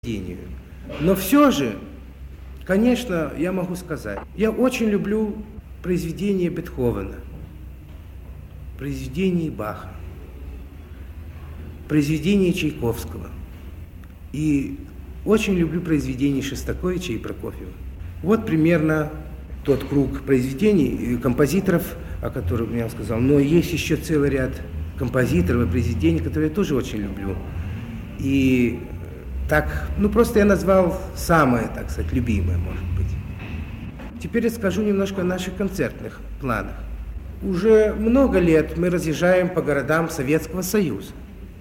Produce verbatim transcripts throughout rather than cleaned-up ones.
Но все же, конечно, я могу сказать, я очень люблю произведения Бетховена, произведения Баха, произведения Чайковского. И очень люблю произведения Шостаковича и Прокофьева. Вот примерно тот круг произведений, композиторов, о которых я вам сказал. Но есть еще целый ряд композиторов и произведений, которые я тоже очень люблю. И так, ну просто я назвал самое, так сказать, любимое, может быть. Теперь расскажу немножко о наших концертных планах. Уже много лет мы разъезжаем по городам Советского Союза.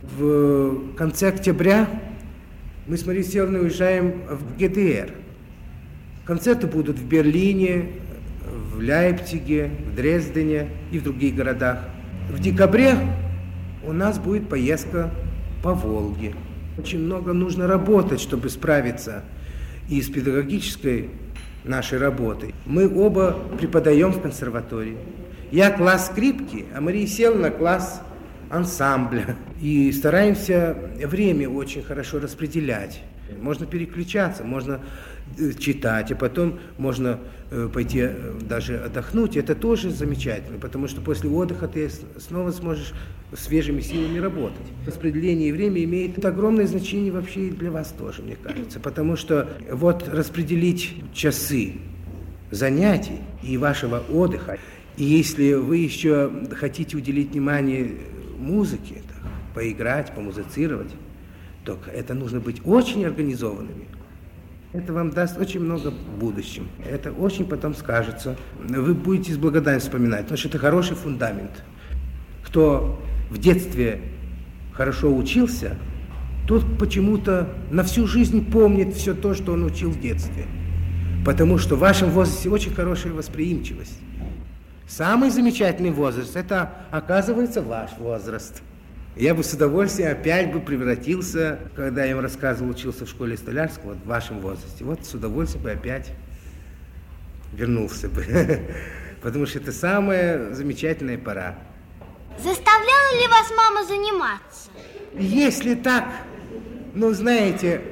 В конце октября мы с Марией Селовной уезжаем в ГДР. Концерты будут в Берлине, в Лейпциге, в Дрездене и в других городах. В декабре у нас будет поездка по Волге. Очень много нужно работать, чтобы справиться и с педагогической нашей работой. Мы оба преподаем в консерватории. Я класс скрипки, а Мария Селовна класс ансамбля. И стараемся время очень хорошо распределять. Можно переключаться, можно читать, а потом можно пойти даже отдохнуть. Это тоже замечательно, потому что после отдыха ты снова сможешь свежими силами работать. Распределение времени имеет огромное значение вообще и для вас тоже, мне кажется, потому что вот распределить часы занятий и вашего отдыха, и если вы еще хотите уделить внимание музыке, так, поиграть, помузицировать, то это нужно быть очень организованными. Это вам даст очень много в будущем. Это очень потом скажется. Вы будете с благодарностью вспоминать, потому что это хороший фундамент. Кто в детстве хорошо учился, тот почему-то на всю жизнь помнит все то, что он учил в детстве. Потому что в вашем возрасте очень хорошая восприимчивость. Самый замечательный возраст – это, оказывается, ваш возраст. Я бы с удовольствием опять бы превратился, когда я им рассказывал, учился в школе Столярского, вот в вашем возрасте. Вот с удовольствием бы опять вернулся бы. Потому что это самая замечательная пора. Заставляла ли вас мама заниматься? Если так, ну, знаете,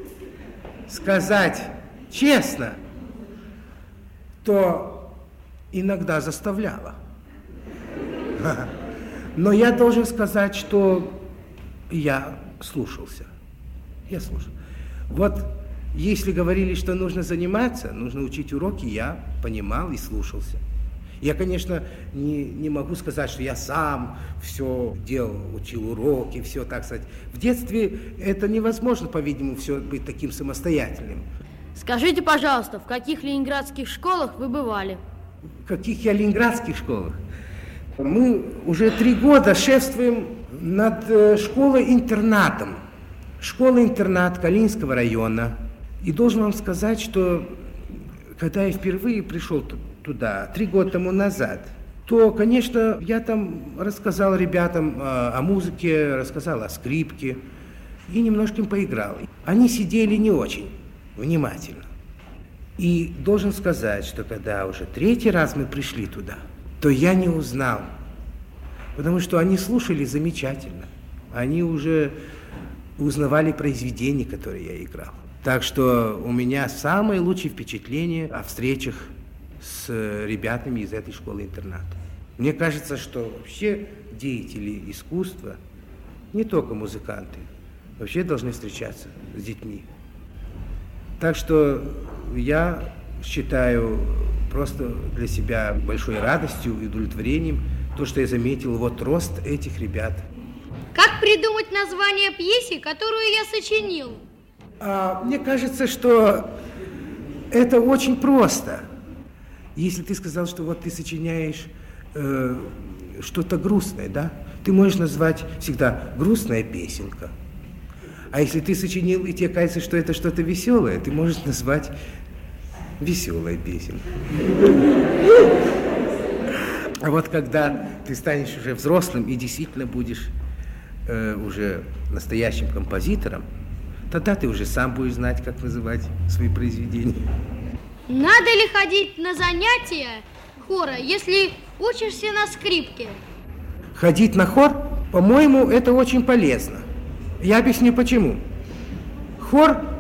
сказать честно, то иногда заставляла. Но я должен сказать, что я слушался. Я слушал. Вот если говорили, что нужно заниматься, нужно учить уроки, я понимал и слушался. Я, конечно, не, не могу сказать, что я сам все делал, учил уроки, все, так сказать. В детстве это невозможно, по-видимому, все быть таким самостоятельным. Скажите, пожалуйста, в каких ленинградских школах вы бывали? В каких я ленинградских школах? Мы уже три года шефствуем над школой-интернатом. Школа-интернат Калининского района. И должен вам сказать, что когда я впервые пришел туда, три года тому назад, то, конечно, я там рассказал ребятам о музыке, рассказал о скрипке и немножко им поиграл. Они сидели не очень внимательно. И должен сказать, что когда уже третий раз мы пришли туда, то я не узнал, потому что они слушали замечательно. Они уже узнавали произведения, которые я играл. Так что у меня самые лучшие впечатления о встречах с ребятами из этой школы-интерната. Мне кажется, что вообще деятели искусства, не только музыканты, вообще должны встречаться с детьми. Так что я считаю просто для себя большой радостью и удовлетворением то, что я заметил вот рост этих ребят. Как придумать название пьесе, которую я сочинил? А, мне кажется, что это очень просто. Если ты сказал, что вот ты сочиняешь э, что-то грустное, да, ты можешь назвать всегда грустная песенка. А если ты сочинил, и тебе кажется, что это что-то веселое, ты можешь назвать веселая песенка. А вот когда ты станешь уже взрослым и действительно будешь э, уже настоящим композитором, тогда ты уже сам будешь знать, как называть свои произведения. Надо ли ходить на занятия хора, если учишься на скрипке? Ходить на хор, по-моему, это очень полезно. Я объясню почему. Хор